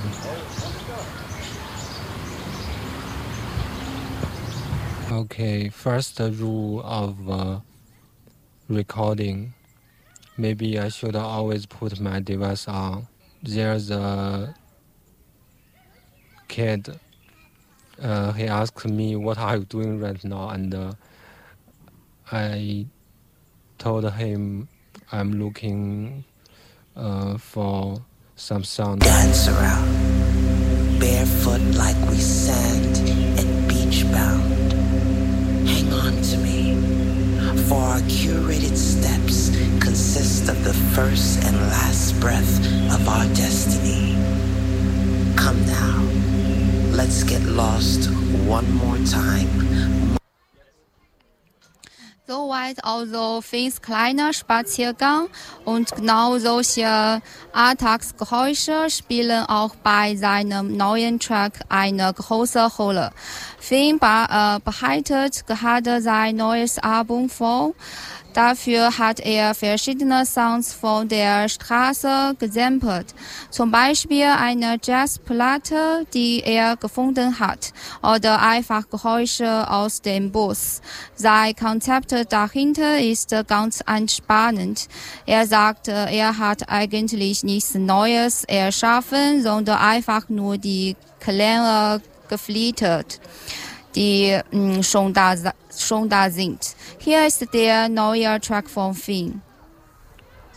Okay, first rule of recording. Maybe I should always put my device on. There's a kid. He asked me, "What are you doing right now?" And I told him I'm looking for some sound. Dance around, barefoot like we sand and beach bound. Hang on to me, for our curated steps consist of the first and last breath of our destiny. Come now, let's get lost one more time. Soweit also Finns kleiner Spaziergang und genau solche Alltagsgeräusche spielen auch bei seinem neuen Track eine große Rolle. Finn bereitet gerade sein neues Album vor. Dafür hat er verschiedene Sounds von der Straße gesampelt. Zum Beispiel eine Jazzplatte, die er gefunden hat, oder einfach Geräusche aus dem Bus. Sein Konzept dahinter ist ganz entspannend. Er sagt, er hat eigentlich nichts Neues erschaffen, sondern einfach nur die Klänge geflittert, die schon da sind. Hier ist der neue Track von Finn.